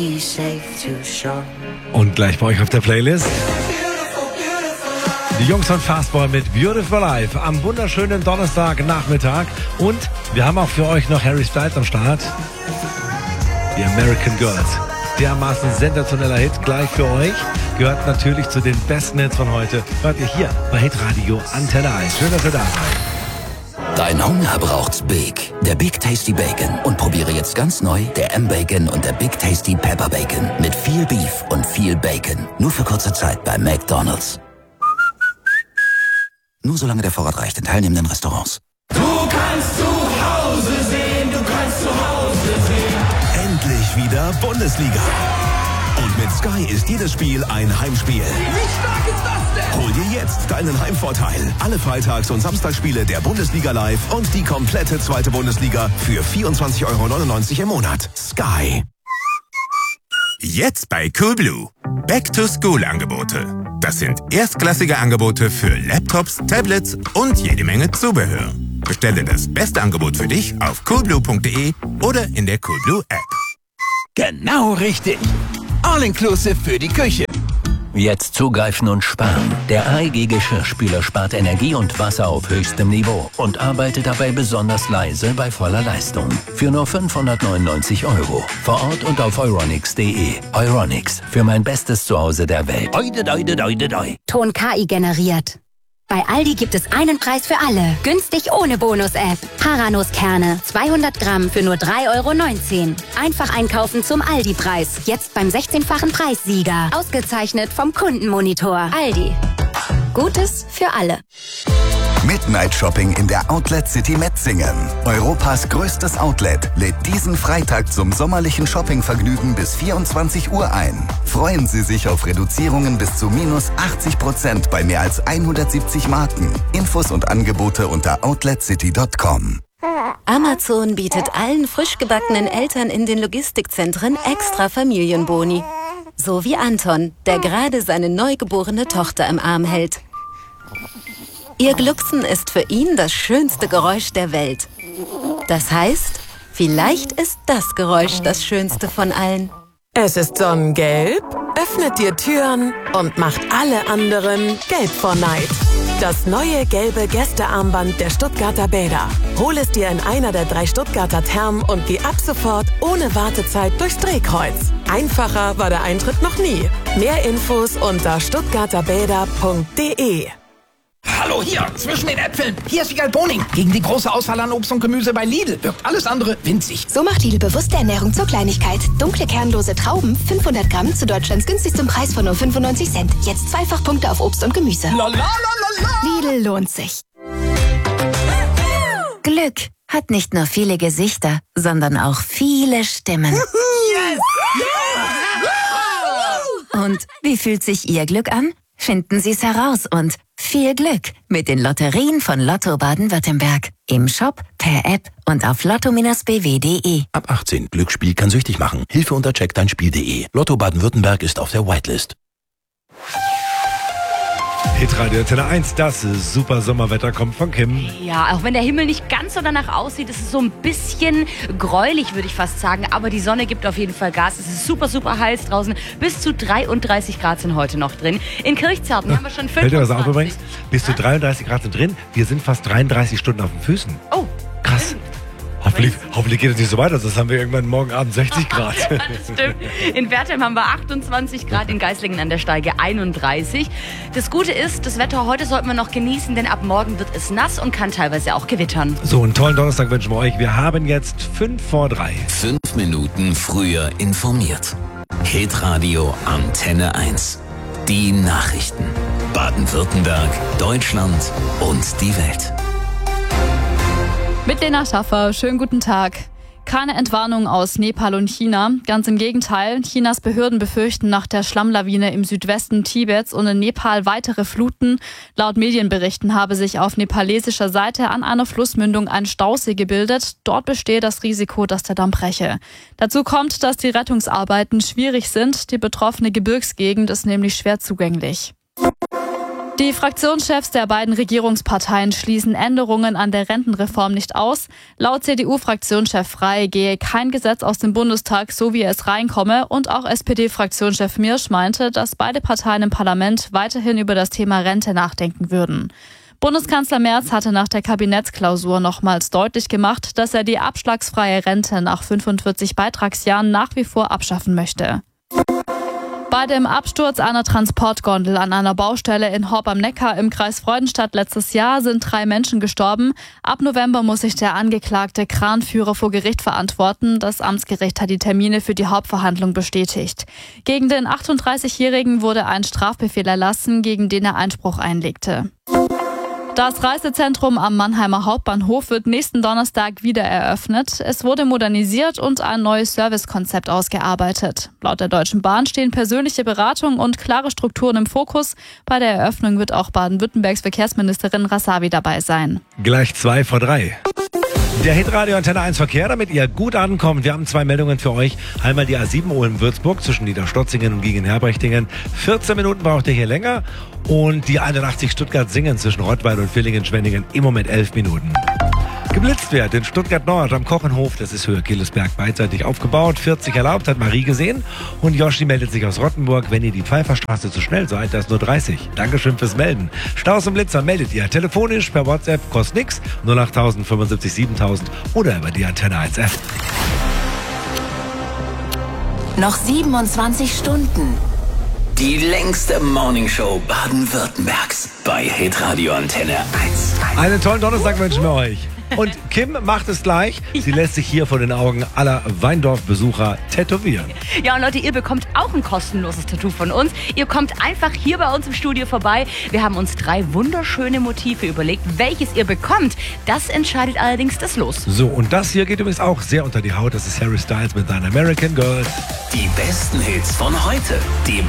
Und gleich bei euch auf der Playlist die Jungs von Fastball mit Beautiful Life am wunderschönen Donnerstagnachmittag. Und wir haben auch für euch noch Harry Styles am Start. Die American Girls. Dermaßen sensationeller Hit gleich für euch. Gehört natürlich zu den besten Hits von heute. Hört ihr hier bei Hitradio Antenne 1. Schön, dass ihr da seid. Dein Hunger braucht's Big. Der Big Tasty Bacon. Und probiere jetzt ganz neu der M-Bacon und der Big Tasty Pepper Bacon. Mit viel Beef und viel Bacon. Nur für kurze Zeit bei McDonald's. Nur solange der Vorrat reicht in teilnehmenden Restaurants. Du kannst zu Hause sehen, du kannst zu Hause sehen. Endlich wieder Bundesliga. Und mit Sky ist jedes Spiel ein Heimspiel. Wie stark ist das denn? Hol dir jetzt deinen Heimvorteil. Alle Freitags- und Samstagsspiele der Bundesliga live und die komplette zweite Bundesliga für 24,99 € im Monat. Sky. Jetzt bei Coolblue. Back-to-School-Angebote. Das sind erstklassige Angebote für Laptops, Tablets und jede Menge Zubehör. Bestelle das beste Angebot für dich auf coolblue.de oder in der Coolblue App. Genau richtig. All-inclusive für die Küche. Jetzt zugreifen und sparen. Der AEG Geschirrspüler spart Energie und Wasser auf höchstem Niveau und arbeitet dabei besonders leise bei voller Leistung. Für nur 599 €. Vor Ort und auf euronics.de. Euronics, für mein bestes Zuhause der Welt. Ton KI generiert. Bei Aldi gibt es einen Preis für alle. Günstig ohne Bonus-App. Haarnuss-Kerne, 200 Gramm für nur 3,19 €. Einfach einkaufen zum Aldi-Preis. Jetzt beim 16-fachen Preissieger. Ausgezeichnet vom Kundenmonitor. Aldi. Gutes für alle. Midnight Shopping in der Outlet City Metzingen. Europas größtes Outlet lädt diesen Freitag zum sommerlichen Shoppingvergnügen bis 24 Uhr ein. Freuen Sie sich auf Reduzierungen bis zu minus 80% bei mehr als 170 Marken. Infos und Angebote unter outletcity.com. Amazon bietet allen frisch gebackenen Eltern in den Logistikzentren extra Familienboni. So wie Anton, der gerade seine neugeborene Tochter im Arm hält. Ihr Glucksen ist für ihn das schönste Geräusch der Welt. Das heißt, vielleicht ist das Geräusch das schönste von allen. Es ist sonnengelb, öffnet dir Türen und macht alle anderen gelb vor Neid. Das neue gelbe Gästearmband der Stuttgarter Bäder. Hol es dir in einer der 3 Stuttgarter Thermen und geh ab sofort ohne Wartezeit durchs Drehkreuz. Einfacher war der Eintritt noch nie. Mehr Infos unter stuttgarterbäder.de. Hallo, hier, zwischen den Äpfeln. Hier ist Wiegald Boning. Gegen die große Auswahl an Obst und Gemüse bei Lidl wirkt alles andere winzig. So macht Lidl bewusste Ernährung zur Kleinigkeit. Dunkle, kernlose Trauben, 500 Gramm zu Deutschlands günstigstem Preis von nur 95 Cent. Jetzt Zweifachpunkte auf Obst und Gemüse. Lidl lohnt sich. Glück hat nicht nur viele Gesichter, sondern auch viele Stimmen. Und wie fühlt sich Ihr Glück an? Finden Sie es heraus und viel Glück mit den Lotterien von Lotto Baden-Württemberg. Im Shop, per App und auf lotto-bw.de. Ab 18. Glücksspiel kann süchtig machen. Hilfe unter checkdeinspiel.de. Lotto Baden-Württemberg ist auf der Whitelist. Hitradio Antenne 1, das super Sommerwetter kommt von Kim. Ja, auch wenn der Himmel nicht ganz so danach aussieht, ist es so ein bisschen gräulich, würde ich fast sagen. Aber die Sonne gibt auf jeden Fall Gas. Es ist super, super heiß draußen. Bis zu 33 Grad sind heute noch drin. In Kirchzarten haben wir schon 25. Fällt dir was auf übrigens? Bis zu 33 Grad sind drin. Wir sind fast 33 Stunden auf den Füßen. Oh, krass. Hoffentlich geht es nicht so weiter, sonst haben wir irgendwann morgen Abend 60 Grad. Ja, das stimmt. In Wertheim haben wir 28 Grad, in Geislingen an der Steige 31. Das Gute ist, das Wetter heute sollten wir noch genießen, denn ab morgen wird es nass und kann teilweise auch gewittern. So, einen tollen Donnerstag wünschen wir euch. Wir haben jetzt 5 vor 3. 5 Minuten früher informiert. Hitradio Antenne 1. Die Nachrichten. Baden-Württemberg, Deutschland und die Welt. Mit Lena Schaffer, schönen guten Tag. Keine Entwarnung aus Nepal und China. Ganz im Gegenteil. Chinas Behörden befürchten nach der Schlammlawine im Südwesten Tibets und in Nepal weitere Fluten. Laut Medienberichten habe sich auf nepalesischer Seite an einer Flussmündung ein Stausee gebildet. Dort bestehe das Risiko, dass der Damm breche. Dazu kommt, dass die Rettungsarbeiten schwierig sind. Die betroffene Gebirgsgegend ist nämlich schwer zugänglich. Die Fraktionschefs der beiden Regierungsparteien schließen Änderungen an der Rentenreform nicht aus. Laut CDU-Fraktionschef Frey gehe kein Gesetz aus dem Bundestag, so wie es reinkomme. Und auch SPD-Fraktionschef Mirsch meinte, dass beide Parteien im Parlament weiterhin über das Thema Rente nachdenken würden. Bundeskanzler Merz hatte nach der Kabinettsklausur nochmals deutlich gemacht, dass er die abschlagsfreie Rente nach 45 Beitragsjahren nach wie vor abschaffen möchte. Bei dem Absturz einer Transportgondel an einer Baustelle in Horb am Neckar im Kreis Freudenstadt letztes Jahr sind 3 Menschen gestorben. Ab November muss sich der angeklagte Kranführer vor Gericht verantworten. Das Amtsgericht hat die Termine für die Hauptverhandlung bestätigt. Gegen den 38-Jährigen wurde ein Strafbefehl erlassen, gegen den er Einspruch einlegte. Das Reisezentrum am Mannheimer Hauptbahnhof wird nächsten Donnerstag wieder eröffnet. Es wurde modernisiert und ein neues Servicekonzept ausgearbeitet. Laut der Deutschen Bahn stehen persönliche Beratung und klare Strukturen im Fokus. Bei der Eröffnung wird auch Baden-Württembergs Verkehrsministerin Rasavi dabei sein. Gleich 2:03. Der Hitradio Antenne 1 Verkehr, damit ihr gut ankommt. Wir haben 2 Meldungen für euch. Einmal die A7 Ulm-Würzburg zwischen Niederstotzingen und Giengen-Herbrichtingen. 14 Minuten braucht ihr hier länger. Und die 81 Stuttgart-Singen zwischen Rottweil und Villingen-Schwenningen im Moment 11 Minuten. Geblitzt wird in Stuttgart Nord am Kochenhof, das ist Höhe Killesberg beidseitig aufgebaut. 40 erlaubt, hat Marie gesehen. Und Joshi meldet sich aus Rottenburg. Wenn ihr die Pfeifferstraße zu schnell seid, da ist nur 30. Dankeschön fürs Melden. Staus und Blitzer meldet ihr telefonisch, per WhatsApp, kostet nix. 08000 75 7000 oder über die Antenne 1 App. Noch 27 Stunden. Die längste Morningshow Baden-Württembergs bei Hitradio Antenne 1. Einen tollen Donnerstag wünschen wir euch. Und Kim macht es gleich. Sie lässt sich hier vor den Augen aller Weindorf-Besucher tätowieren. Ja, und Leute, ihr bekommt auch ein kostenloses Tattoo von uns. Ihr kommt einfach hier bei uns im Studio vorbei. Wir haben uns 3 wunderschöne Motive überlegt. Welches ihr bekommt, das entscheidet allerdings das Los. So, und das hier geht übrigens auch sehr unter die Haut. Das ist Harry Styles mit seinen American Girls. Die besten Hits von heute. Die